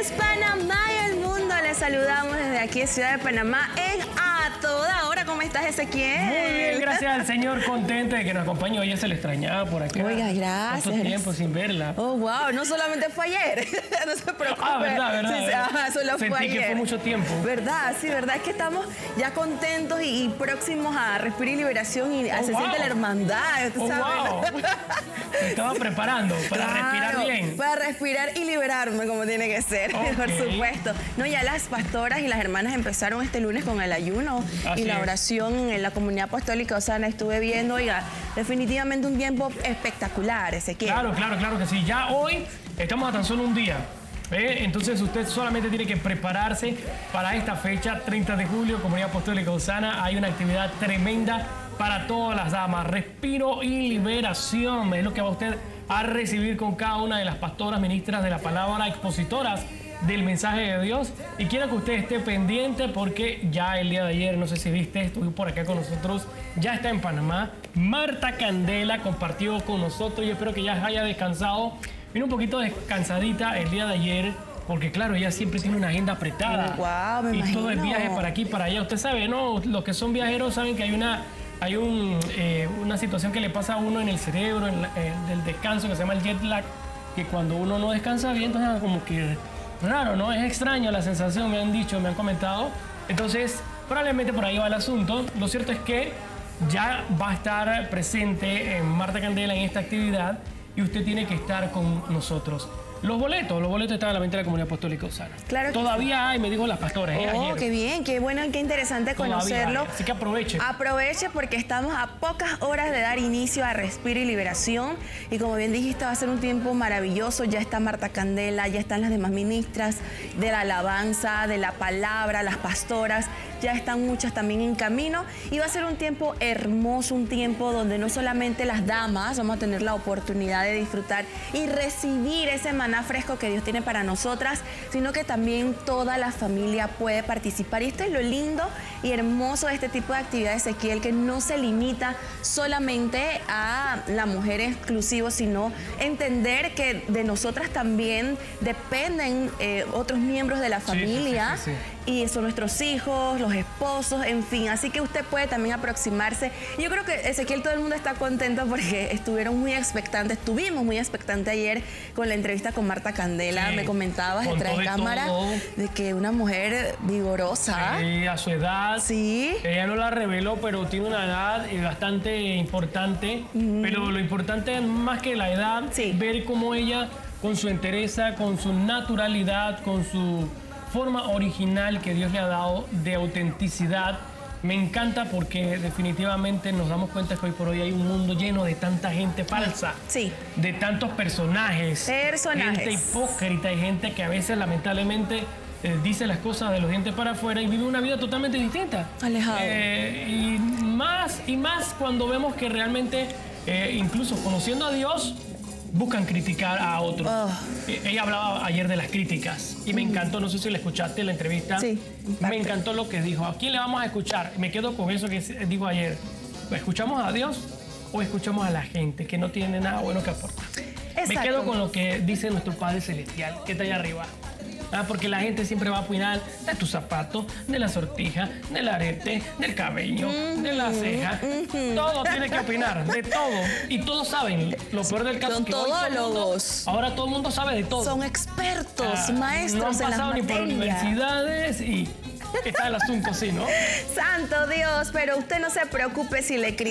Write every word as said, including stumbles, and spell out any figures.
es Panamá y el mundo. Les saludamos desde aquí, Ciudad de Panamá, en A Toda Hora. ¿Cómo estás, Ezequiel? Muy bien, gracias al Señor, contenta de que nos acompañe. Hoy se le extrañaba por acá. Oiga, gracias. Tanto tiempo sin verla. Oh, wow, no solamente fue ayer. No se preocupe. Ah, verdad, verdad. Sí, sí, ajá, solo Sentí fue ayer. que fue mucho tiempo. Verdad, sí, verdad. Es que estamos ya contentos y, y próximos a Respirar y Liberación y Oh, se wow. siente la hermandad, ¿tú Oh, sabes? wow. Me estaba preparando para Claro, respirar bien. Para respirar y liberarme como tiene que ser, Ok. por supuesto. No, ya las pastoras y las hermanas empezaron este lunes con el ayuno Así y la es. oración en la comunidad apostólica Osana. Estuve viendo, oiga, definitivamente un tiempo espectacular, Ezequiel. Claro, claro, claro que sí. Ya hoy estamos a tan solo un día. ¿eh? Entonces usted solamente tiene que prepararse para esta fecha, treinta de julio, Comunidad Apostólica Osana. Hay una actividad tremenda para todas las damas. Respiro y liberación es lo que va usted a recibir con cada una de las pastoras, ministras de la palabra, expositoras del mensaje de Dios. Y quiero que usted esté pendiente porque ya el día de ayer, no sé si viste, estuvo por acá con nosotros, ya está en Panamá. Marta Candela compartió con nosotros. Yo espero que ya haya descansado. Vino un poquito descansadita el día de ayer, porque claro, ella siempre tiene una agenda apretada. Wow, me y todo el imagino. viaje para aquí, para allá. Usted sabe, ¿no? Los que son viajeros saben que hay una, hay un, eh, una situación que le pasa a uno en el cerebro, en la- eh, del descanso, que se llama el jet lag, que cuando uno no descansa bien, entonces como que raro, ¿no? Es extraño la sensación, me han dicho, me han comentado. Entonces, probablemente por ahí va el asunto. Lo cierto es que ya va a estar presente en Marta Candela en esta actividad y usted tiene que estar con nosotros. Los boletos, los boletos están a la venta de la Comunidad Apostólica Osana. Claro que Todavía hay, me dijo las pastoras. ¿eh? Oh, Ayer. qué bien, qué bueno, qué interesante Todavía conocerlo. hay, así que aproveche. Aproveche porque estamos a pocas horas de dar inicio a Respiro y Liberación. Y como bien dijiste, va a ser un tiempo maravilloso. Ya está Marta Candela, ya están las demás ministras de la alabanza, de la palabra, las pastoras. Ya están muchas también en camino. Y va a ser un tiempo hermoso, un tiempo donde no solamente las damas vamos a tener la oportunidad de disfrutar y recibir ese maná fresco que Dios tiene para nosotras, sino que también toda la familia puede participar. Y esto es lo lindo y hermoso de este tipo de actividades, Ezequiel, que no se limita solamente a la mujer exclusivo, sino entender que de nosotras también dependen eh, otros miembros de la Sí, sí, sí, familia. sí, sí. Y son nuestros hijos, los esposos, en fin. Así que usted puede también aproximarse. Yo creo que, Ezequiel, todo el mundo está contento porque estuvieron muy expectantes. Estuvimos muy expectantes ayer con la entrevista con Marta Candela. Sí, Me comentabas con detrás todo de y cámara todo. de que una mujer vigorosa. Sí, a su edad. Sí. Ella no la reveló, pero tiene una edad eh, bastante importante. Pero lo importante es más que la edad, Sí. ver cómo ella, con su entereza, con su naturalidad, con su forma original que Dios le ha dado de autenticidad. Me encanta porque definitivamente nos damos cuenta que hoy por hoy hay un mundo lleno de tanta gente falsa. Sí. De tantos personajes. Personajes. Gente hipócrita y gente que a veces lamentablemente eh, dice las cosas de los dientes para afuera y vive una vida totalmente distinta. Alejado. Eh, y más y más cuando vemos que realmente, eh, incluso conociendo a Dios, buscan criticar a otros. Oh. Eh, Ella hablaba ayer de las críticas y me encantó, no sé si la escuchaste la entrevista. Sí, en parte. Me encantó lo que dijo. ¿A quién le vamos a escuchar? Me quedo con eso que dijo ayer. ¿Escuchamos a Dios o escuchamos a la gente que no tiene nada bueno que aportar? Me Exacto. quedo con lo que dice nuestro Padre Celestial, que está allá arriba. Ah, porque la gente siempre va a opinar de tus zapatos, de la sortija, del arete, del cabello, de la ceja. Todo tiene que opinar, de todo. Y todos saben. Lo peor del caso Son es que hoy todo el mundo- todólogos. ahora todo el mundo sabe de todo. Son expertos, Ah, maestros no han en las pasado ni por materias. universidades y está el asunto así, ¿no? Santo Dios, pero usted no se preocupe si le critican.